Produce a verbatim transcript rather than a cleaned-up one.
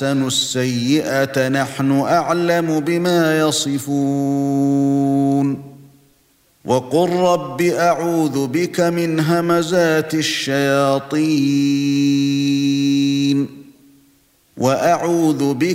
أَحْسَنُوا السَّيِّئَةَ نَحْنُ أَعْلَمُ بِمَا يَصِفُونَ وَقُل رَّبِّ أَعُوذُ بِكَ مِنْ هَمَزَاتِ الشَّيَاطِينِ وَأَعُوذُ بِكَ